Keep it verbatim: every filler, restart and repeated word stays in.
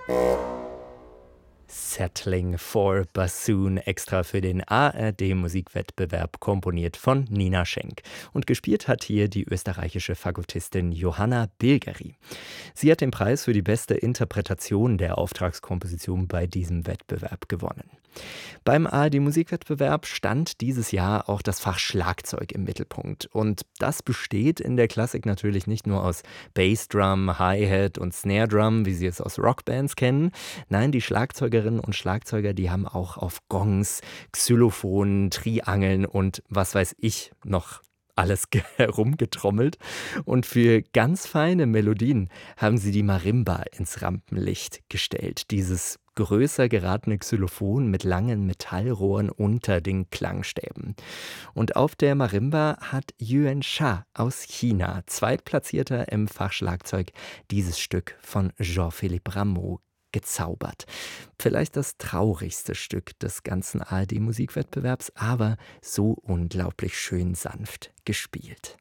Settling for Bassoon, extra für den A R D-Musikwettbewerb, komponiert von Nina Schenk. Und gespielt hat hier die österreichische Fagottistin Johanna Bilgeri. Sie hat den Preis für die beste Interpretation der Auftragskomposition bei diesem Wettbewerb gewonnen. Beim A R D-Musikwettbewerb stand dieses Jahr auch das Fach Schlagzeug im Mittelpunkt. Und das besteht in der Klassik natürlich nicht nur aus Bassdrum, Hi-Hat und Snare Drum, wie Sie es aus Rockbands kennen. Nein, die Schlagzeugerinnen und Schlagzeuger, die haben auch auf Gongs, Xylophonen, Triangeln und was weiß ich noch alles ge- herumgetrommelt. Und für ganz feine Melodien haben sie die Marimba ins Rampenlicht gestellt. Dieses größer geratene Xylophon mit langen Metallrohren unter den Klangstäben. Und auf der Marimba hat Yuan Sha aus China, Zweitplatzierter im Fach Schlagzeug, dieses Stück von Jean-Philippe Rameau gezaubert. Vielleicht das traurigste Stück des ganzen A R D-Musikwettbewerbs, aber so unglaublich schön sanft gespielt.